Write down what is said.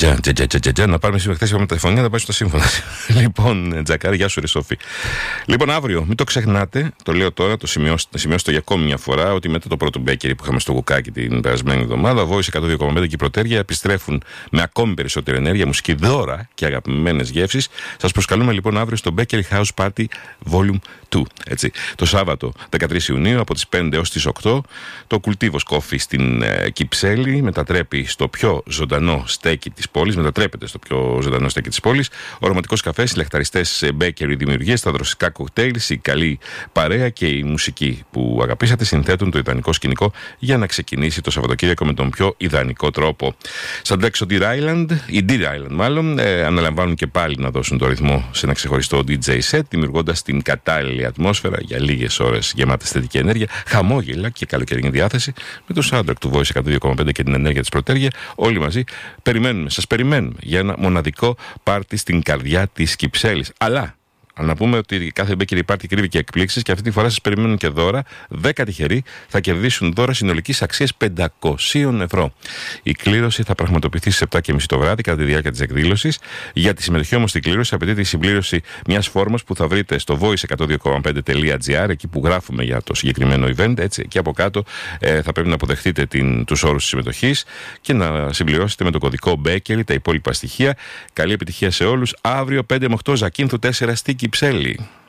Να πάρουμε σήμερα χθες με τα τηλεφωνία, να πάει στο σύμφωνο. Λοιπόν, Τζακάρη, γεια σου, ρε Σόφη. Λοιπόν, αύριο, μην το ξεχνάτε, το λέω τώρα, το σημειώστε για ακόμη μια φορά, ότι μετά το πρώτο μπέκερι που είχαμε στο Κουκάκι την περασμένη εβδομάδα, Voice 102,5 και η Πρωτέρια επιστρέφουν με ακόμη περισσότερη ενέργεια, μουσική, δώρα και αγαπημένες γεύσεις. Σας προσκαλούμε λοιπόν αύριο στο Bakery House Party Volume 2. Έτσι. Το Σάββατο 13 Ιουνίου από τις 5 έως τις 8, το Κουλτίβος Coffee στην Κυψέλη μετατρέπει στο πιο ζωντανό στέκι της πόλης, μετατρέπεται στο πιο ζωντανό στέκι της πόλης. Ο αρωματικός καφές, οι λαχταριστές bakery δημιουργίες, τα δροσιστικά κοκτέιλς, η καλή παρέα και η μουσική που αγαπήσατε συνθέτουν το ιδανικό σκηνικό για να ξεκινήσει το Σαββατοκύριακο με τον πιο ιδανικό τρόπο. Σαν Ντέξο Deer Island, η Deer Island μάλλον, αναλαμβάνουν και πάλι να δώσουν το ρυθμό σε ένα ξεχωριστό DJ set, δημιουργώντας την κατάλληλη ατμόσφαιρα για λίγες ώρες γεμάτες θετική ενέργεια, χαμόγελα και καλοκαιρινή διάθεση με το soundtrack του Voice 102,5 και την ενέργεια της Πρωτέρια. Όλοι μαζί σας περιμένουμε για ένα μοναδικό πάρτι στην καρδιά της Κυψέλης. Αλλά να πούμε ότι κάθε bakery party κρύβει και εκπλήξεις και αυτή τη φορά σας περιμένουν και δώρα. 10 τυχεροί θα κερδίσουν δώρα συνολικής αξίας 500 ευρώ. Η κλήρωση θα πραγματοποιηθεί στις 7:30 το βράδυ κατά τη διάρκεια της εκδήλωσης. Για τη συμμετοχή όμως στην κλήρωση απαιτείται η συμπλήρωση μιας φόρμας που θα βρείτε στο voice102,5.gr, εκεί που γράφουμε για το συγκεκριμένο event. Έτσι, εκεί από κάτω θα πρέπει να αποδεχτείτε τους όρους της συμμετοχής και να συμπληρώσετε με το κωδικό Bakery τα υπόλοιπα στοιχεία. Καλή επιτυχία σε όλους. Αύριο 5 με 8 Ζακίνθου 4 στη Κυψέλη.